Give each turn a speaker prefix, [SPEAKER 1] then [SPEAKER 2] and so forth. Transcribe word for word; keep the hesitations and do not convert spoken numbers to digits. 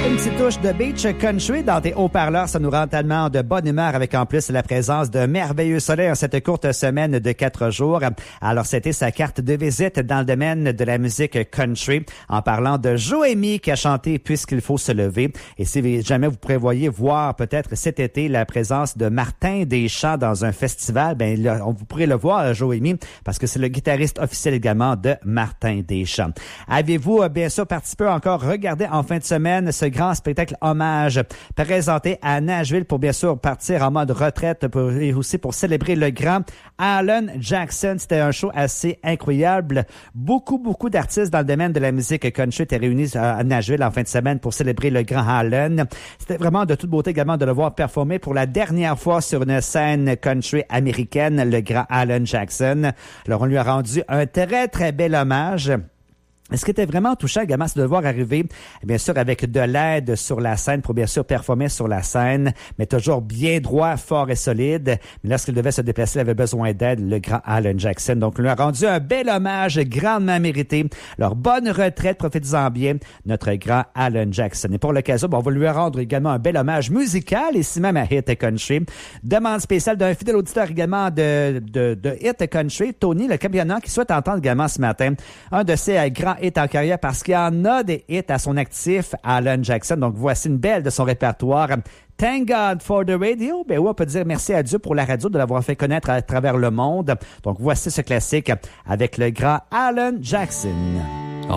[SPEAKER 1] Une petite touche de beach country dans tes haut-parleurs, ça nous rend tellement de bonne humeur avec en plus la présence de merveilleux soleil en cette courte semaine de quatre jours. Alors, c'était sa carte de visite dans le domaine de la musique country en parlant de Joémie qui a chanté Puisqu'il faut se lever. Et si jamais vous prévoyez voir peut-être cet été la présence de Martin Deschamps dans un festival, ben là, on vous pourrez le voir, Joémie, parce que c'est le guitariste officiel également de Martin Deschamps. Avez-vous bien sûr participé encore, regardez en fin de semaine ce grand spectacle hommage présenté à Nashville pour bien sûr partir en mode retraite pour, et aussi pour célébrer le grand Alan Jackson. C'était un show assez incroyable. Beaucoup, beaucoup d'artistes dans le domaine de la musique country étaient réunis à Nashville en fin de semaine pour célébrer le grand Alan. C'était vraiment de toute beauté également de le voir performer pour la dernière fois sur une scène country américaine, le grand Alan Jackson. Alors, on lui a rendu un très, très bel hommage. Ce qui était vraiment touchant également, c'est de le voir arriver, bien sûr, avec de l'aide sur la scène pour bien sûr performer sur la scène, mais toujours bien droit, fort et solide. Mais lorsqu'il devait se déplacer, il avait besoin d'aide, le grand Alan Jackson. Donc, il lui a rendu un bel hommage grandement mérité. Leur bonne retraite, profitez-en bien, notre grand Alan Jackson. Et pour l'occasion, bon, on va lui rendre également un bel hommage musical, ici même à Hit Country. Demande spéciale d'un fidèle auditeur également de, de, de Hit Country, Tony, le camionneur, qui souhaite entendre également ce matin un de ses grands hits en carrière parce qu'il y en a des hits à son actif, Alan Jackson. Donc, voici une belle de son répertoire. Thank God for the radio. Ben oui, on peut dire merci à Dieu pour la radio de l'avoir fait connaître à travers le monde. Donc, voici ce classique avec le grand Alan Jackson.